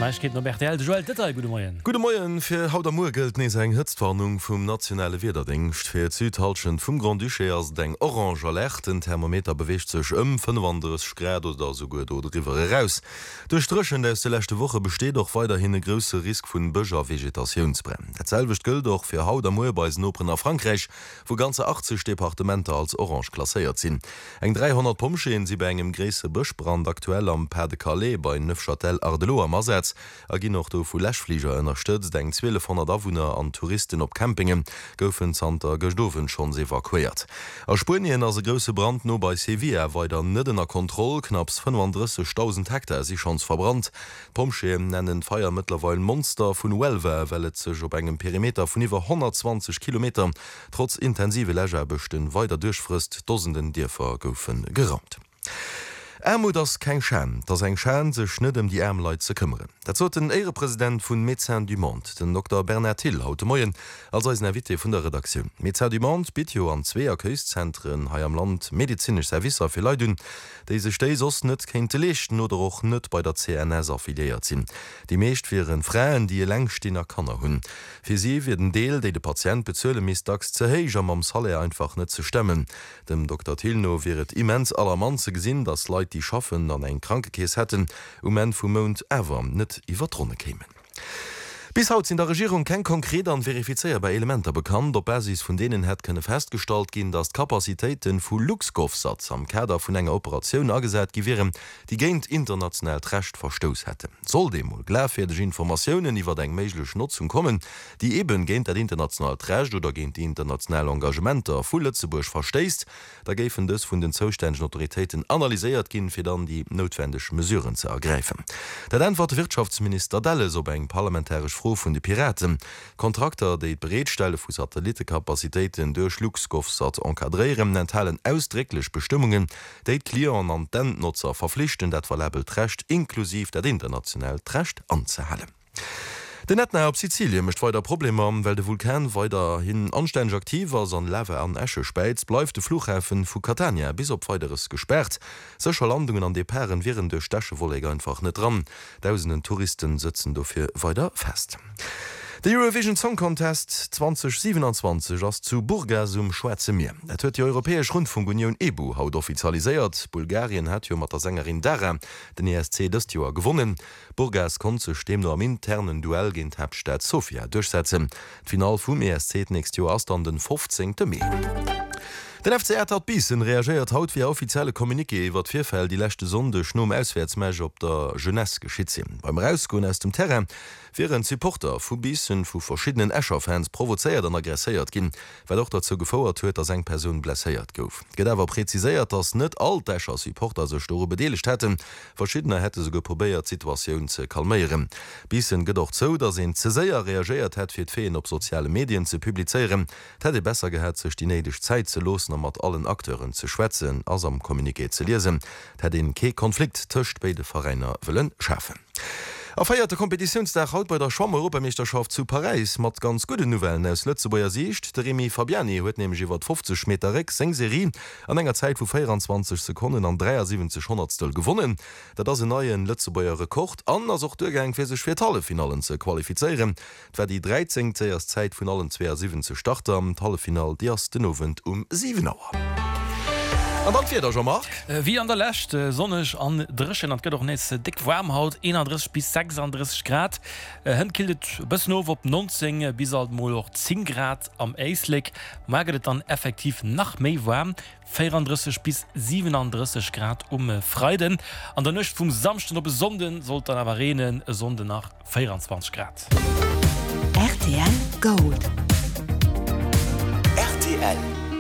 geht noch Joel Ditter, gute Morgen. Gute Morgen, für heute Morgen gilt nicht eine Hitzwarnung vom nationalen Wetterdienst. Für Südhalschen vom Grand Duché als den Orange Alert. Ein Thermometer bewegt sich 35 Grad oder sogar darüber raus. Durch Drüschen aus der letzten Woche besteht auch weiterhin ein grosser Risiko von Böscher Vegetationsbrennen. Dasselbe gilt auch für heute Morgen bei Snopren nach Frankreich, wo ganze 80 Departementer als Orange klassiert sind. Eng 300 Pomschen sie bei einem großen Buschbrand aktuell am Père de Calais bei Neufchâtel-Ardelot am Asetz. Gin noch do vu Lächflieger ënnerstëtzt eng 1200 Awunner an Touristen op Campingen goufen Santa Gestowen schon evakuiert. A Spien as se grosse Brand no bei Sevilla weiter nëdenner Kontrolle knapps 35.000 Hektar sich schons verbrannt. Pomscheem nennen Feiermittlerweile Monster vun Huelva, wellet sech op engem Perimeter vun iwwer 120 km trotz intensive Lägerbechten weiter durchfrist dosenden Dierfer goufen geraumt. Armut ass kein Schein, dats eng Schein sech net die Ärmleit ze kümmern. Dat zo den Ehrepräsident vun Médecins du Monde, den Dr. Bernard Hill, haute Morgen, als Invité vun der Redaktion. Médecins du Monde biet jo an 2 Köiszentren hai am Land medizinisch Servicer fir Leuten, déi sech déi net kéint lechten oder och net bei der CNS affiliiert sinn. Die meescht viren Fraen, die längstiner Kanner hunn. Fi sie werden Deel, déi de Patient bezële misdags ze héich am Salé einfach net ze stemmen. Dem Dr. Hillno wäret immens alarmanze gesinn, dass Leiit die schaffen an eng Krankekees hätten, en vum Mount ever net iwwer Tronne kämen. Bis haut in der Regierung kein konkret an verifizierbar Elementer bekannt, op Basis von denen het könne festgestalt gin, dass Kapazitäten vu Luxkofsatz am Kader vun enger Operation agesät gewähren, die géint international Recht verstoß hätte. Soll dem glafäerdeg Informationen iwwer eng meiglech Nutzung kommen, die eben géint dat international Recht oder géint die internationale Engagementer vu Lützeburg versteist, da géfen des vun den zouständischen Autoritäten analysiert gin, fir dann die notwendig Mesuren zu ergreifen. Dat antwort Wirtschaftsminister Delles op eng parlamentarisch vun de Piraten. Kontrakter déi d'Bereetstelle vu Satellitekapazitéiten durch Luxkofsat enkadréieren enthalen ausdrücklich Bestimmungen, déi Klienten an Dentnutzer verpflichten, dat verlabelt Recht inklusiv dat international Recht anzuhalen. Den Netner op Sizilien mecht weiter Probleme, weil de Vulkan weiterhin anständig aktiver an Lave an Äsche speit, bleif de Flughäfen vu Catania bis op weiteres gesperrt. Secher Landungen an de Perren wären de Stächewollleger einfach net dran. Tausenden Touristen sitzen dofir weiter fest. Der Eurovision Song Contest 2027 ass zu Burgas Schweze Meer. Et huet die Europäesch Rundfunkunion EBU haut offizialisiert. Bulgarien hat jo mat der Sängerin Dara den ESC dëst Joer gewonnen. Burgas kon sech dem no am internen Duell ginint Hauptstadt Sofia durchsetzen. Final vum ESC nächst Joer ass an den 15. Mai. Den FCR hat Bissen reagiert haut wie offizielle Kommuniqué iwwer d'Vierfäll die lächte Sonde schnom Auswärtsmech op der Jeunesse geschit sinn. Beim Rauskoun aus dem Terrain wären Supporter vu Bissen vu verschiedenen Äscherfans provozeiert an aggressiert ginn, weil doch dazu gefauerert huet, dass eng Person blessiert gouf. Gedawer präziséiert, dass net all d'Äscher Supporter sech store bedeligt hätten, verschiedene hätte se geprobéiert Situationun ze kalméieren. Bissen gedocht so, dass en ze séier reagiert het fir d'Feen op soziale Medien ze publizeieren, hätte besser gehät sech die nedig Zeit ze losen mat allen Akteuren ze schwätzen as am Kommuniqué ze lesen, dat den Konflikt töcht beide Vereiner willen schaffen. A feierte Kompetitionsdag haut bei der Schwamm-Europameisterschaft zu Paris mat ganz gute Novellen aus Lützeburger Sicht. Der Remy Fabiani huet nämlich iwwer 50 Meter Reck seng Serie an enger Zeit vu 24 Sekunden an 73 Hundertstel gewonnen. Dat as se neuen Lützeburger Rekord an as auch Durchgang fir sech fir Hallefinalen ze qualifizieren. Dwer die 13. erst Zeit vun allen 72 Starter am Hallefinal die erst den Novent 7 Uhr. Und dann fährt er schon mal. Wie an der Lächt sonnech an Drschen an doch net dick warm haut 31 bis 36 Grad. Hen kildet bis no op 19 bis mal auch 10 Grad am Eislik. Maget dann effektiv nach méi warm 34 bis 37 Grad Freiden. An der Nëcht vum Samsten op Sonden sollt dann aber renen Sonde nach 24 Grad. RTL Gold. RTL